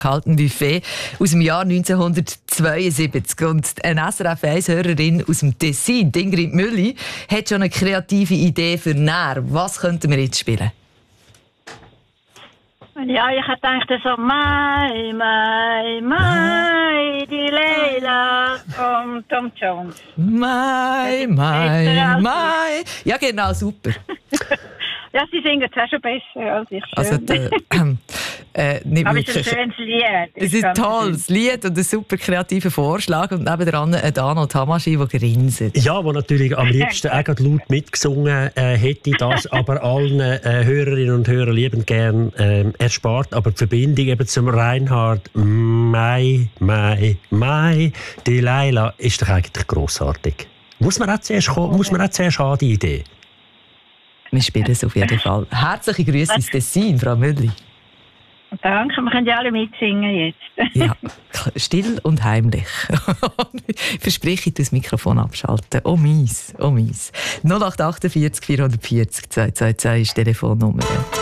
gehalten Buffet aus dem Jahr 1972. Und eine SRF 1-Hörerin aus dem Tessin, Ingrid Mülli, hat schon eine kreative Idee für näher. Was könnten wir jetzt spielen? Ja, ich dachte so, Mai, die Leila von Tom Jones. Mai. Ja, genau, super. Ja, sie singen es auch schon besser als ich. Also, nicht aber es wirklich. ist ein schönes Lied. Es ist ein tolles Lied und ein super kreativer Vorschlag. Und nebenan ein Dano Tamaschi, der grinset. Ja, der natürlich am liebsten auch laut mitgesungen hätte, das aber allen Hörerinnen und Hörern liebend gern erspart. Aber die Verbindung eben zum Reinhard, Mai, die Leila, ist doch eigentlich grossartig. Muss man auch zuerst haben, die Idee? Wir spielen es auf jeden Fall. Herzliche Grüße ins Tessin, Frau Mülli. Danke, wir können ja alle mitsingen jetzt. Ja, still und heimlich. Verspreche ich, das Mikrofon abschalten. Oh mies. 0848 440 222 ist die Telefonnummer.